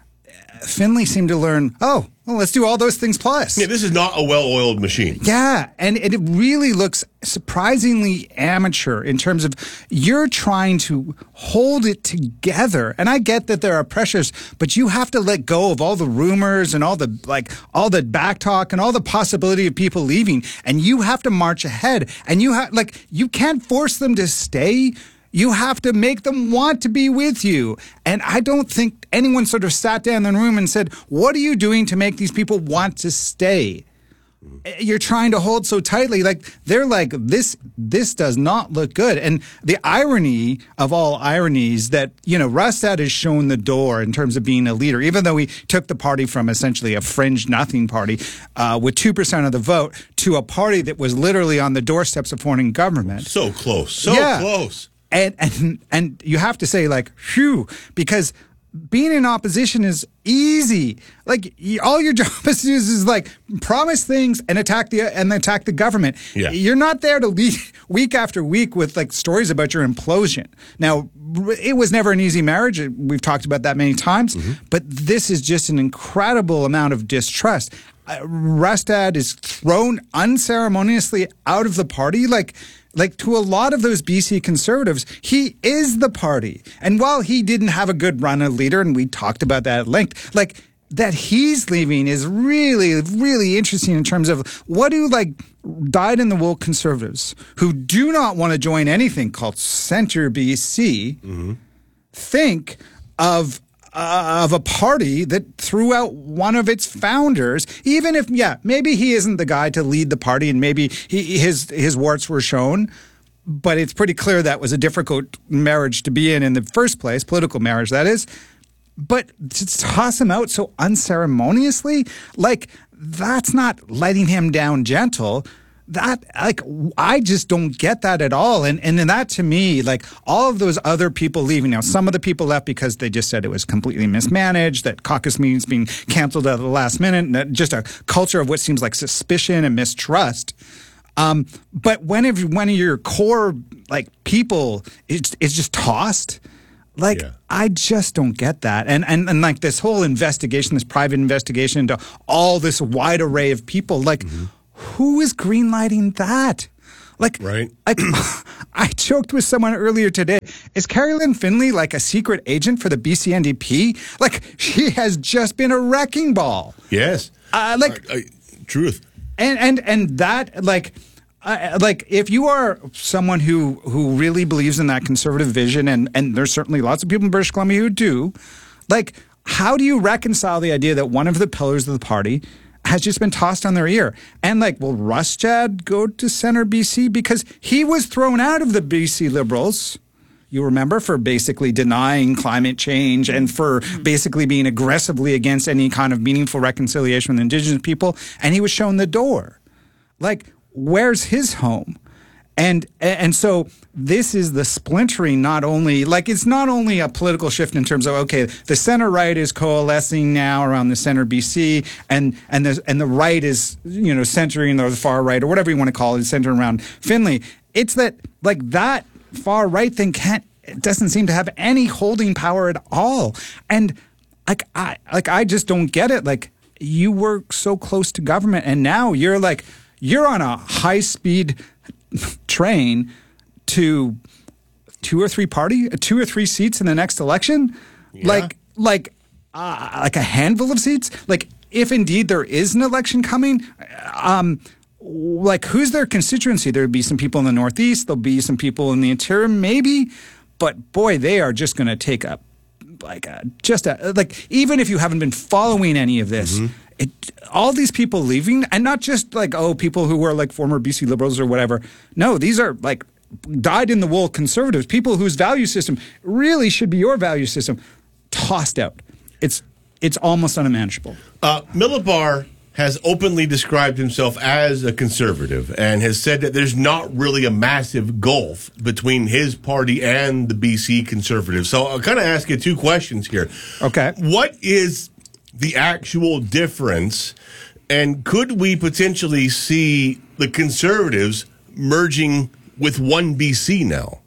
Findley seemed to learn, oh, well, let's do all those things plus. Yeah, this is not a well-oiled machine. Yeah, and it really looks surprisingly amateur in terms of you're trying to hold it together. And I get that there are pressures, but you have to let go of all the rumors and all the like all the back talk and all the possibility of people leaving. And you have to march ahead. And you have like you can't force them to stay. You have to make them want to be with you. And I don't think anyone sort of sat down in the room and said, what are you doing to make these people want to stay? You're trying to hold so tightly. Like, they're like, this this does not look good. And the irony of all ironies that, you know, Rustad has shown the door in terms of being a leader, even though he took the party from essentially a fringe nothing party uh, with two percent of the vote to a party that was literally on the doorsteps of forming government. So close. So yeah. close. And, and and you have to say, like, phew, because being in opposition is easy. Like, all your job is to do is, is like promise things and attack the and attack the government. Yeah. You're not there to lead week after week with like stories about your implosion. Now, it was never an easy marriage. We've talked about that many times. Mm-hmm. But this is just an incredible amount of distrust. Uh, Rustad is thrown unceremoniously out of the party. Like, like to a lot of those B C Conservatives, he is the party. And while he didn't have a good run as leader, and we talked about that at length, like that he's leaving is really, really interesting in terms of what do like dyed-in-the-wool Conservatives who do not want to join anything called Centre B C mm-hmm. think of uh, of a party that threw out one of its founders, even if, yeah, maybe he isn't the guy to lead the party and maybe he, his his warts were shown, but it's pretty clear that was a difficult marriage to be in in the first place, political marriage, that is. But to toss him out so unceremoniously, like, that's not letting him down gentle. That, like, I just don't get that at all. And and that, to me, like, all of those other people leaving. Now, some of the people left because they just said it was completely mismanaged, that caucus meetings being canceled at the last minute, and that just a culture of what seems like suspicion and mistrust. Um, but when if one of your core, like, people is, is just tossed, like, yeah. I just don't get that. And, and and like this whole investigation, this private investigation into all this wide array of people, like, mm-hmm. who is greenlighting that? Like, right. like I joked with someone earlier today. Is Carrie-Lynne Finley like a secret agent for the B C N D P? Like, she has just been a wrecking ball. Yes. Uh, like, uh, uh, truth. And, and, and that, like... Uh, like, if you are someone who, who really believes in that conservative vision, and, and there's certainly lots of people in British Columbia who do, like, how do you reconcile the idea that one of the pillars of the party has just been tossed on their ear? And, like, will Rustad go to Centre B C? Because he was thrown out of the B C Liberals, you remember, for basically denying climate change and for basically being aggressively against any kind of meaningful reconciliation with Indigenous people, and he was shown the door. Like, where's his home? And and so this is the splintering, not only, like, it's not only a political shift in terms of, okay, the center right is coalescing now around the Centre B C, and and the, and the right is, you know, centering, or the far right, or whatever you want to call it, centering around Finley. It's that, like, that far right thing can't, it doesn't seem to have any holding power at all. And, like, I, like, I just don't get it. Like, you were so close to government, and now you're, like, you're on a high-speed train to two or three party, two or three seats in the next election, yeah. like like uh, like a handful of seats. Like, if indeed there is an election coming, um, like, who's their constituency? There'd be some people in the Northeast. There'll be some people in the interior, maybe. But boy, they are just going to take up like a, just a like. Even if you haven't been following any of this. Mm-hmm. It, all these people leaving, and not just like, oh, people who were like former B C Liberals or whatever. No, these are like dyed-in-the-wool Conservatives, people whose value system really should be your value system, tossed out. It's it's almost unmanageable. Uh, Millibar has openly described himself as a conservative and has said that there's not really a massive gulf between his party and the B C Conservatives. So I'll kind of ask you two questions here. Okay. What is the actual difference, and could we potentially see the Conservatives merging with one B C now?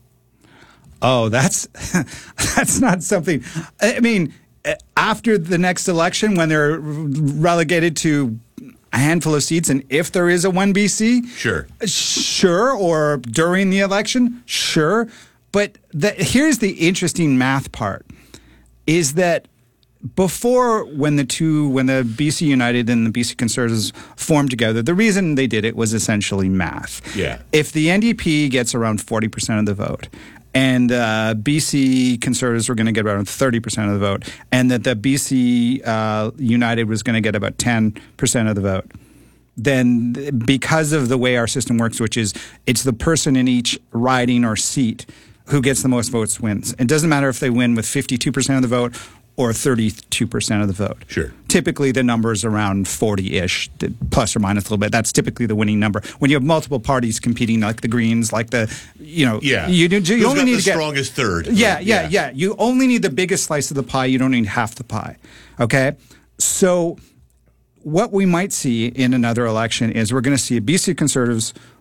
Oh, that's that's not something. I mean, after the next election, when they're relegated to a handful of seats, and if there is a one B C, sure, sure, or during the election, sure. But the, here's the interesting math part: is that before, when the two, when the B C United and the B C Conservatives formed together, the reason they did it was essentially math. Yeah. If the N D P gets around forty percent of the vote, and uh, B C Conservatives were going to get around thirty percent of the vote, and that the B C uh, United was going to get about ten percent of the vote, then because of the way our system works, which is it's the person in each riding or seat who gets the most votes wins. It doesn't matter if they win with fifty-two percent of the vote or thirty-two percent of the vote. Sure. Typically, the number is around forty-ish, plus or minus a little bit. That's typically the winning number. When you have multiple parties competing, like the Greens, like the, you know, yeah. you, you, you Who's only got need the to get strongest third. Yeah, yeah, yeah, yeah. You only need the biggest slice of the pie. You don't need half the pie. Okay, so what we might see in another election is we're going to see B C Conservatives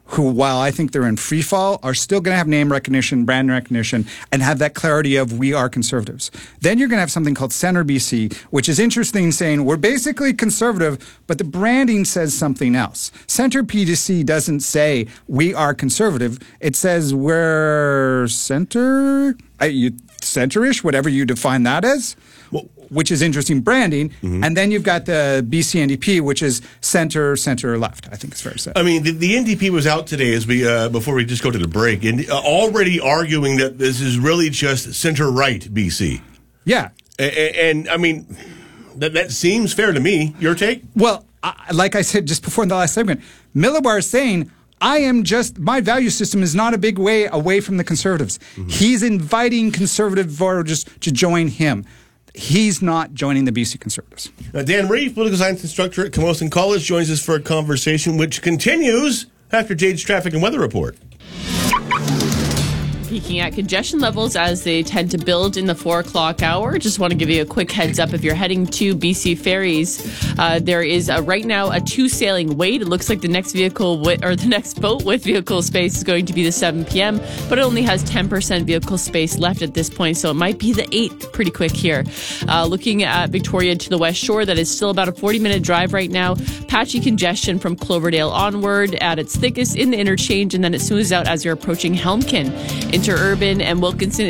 who, while I think they're in free fall, are still going to have name recognition, brand recognition, and have that clarity of we are conservatives. Then you're going to have something called Centre B C, which is interesting, saying we're basically conservative, but the branding says something else. Centre P D C doesn't say we are conservative. It says we're centre, uh, you, centre-ish, whatever you define that as. Well, which is interesting branding. Mm-hmm. And then you've got the B C N D P, which is center, center, left. I think it's fair to say. I mean, the, the N D P was out today as we uh, before we just go to the break, and uh, already arguing that this is really just center-right B C. Yeah. And, and I mean, that, that seems fair to me. Your take? Well, I, like I said just before in the last segment, Millibar is saying, I am just, my value system is not a big way away from the conservatives. Mm-hmm. He's inviting conservative voters to join him. He's not joining the B C Conservatives. Now, Dan Reeve, political science instructor at Camosun College, joins us for a conversation which continues after Jade's traffic and weather report. Peaking at congestion levels as they tend to build in the four o'clock hour. Just want to give you a quick heads up if you're heading to B C Ferries. Uh, there is a, right now a two sailing wait. It looks like the next vehicle wi- or the next boat with vehicle space is going to be the seven p.m. but it only has ten percent vehicle space left at this point, so it might be the eight pretty quick here. Uh, looking at Victoria to the West Shore, that is still about a forty minute drive right now. Patchy congestion from Cloverdale onward at its thickest in the interchange, and then it smooths out as you're approaching Helmkin. Interurban and Wilkinson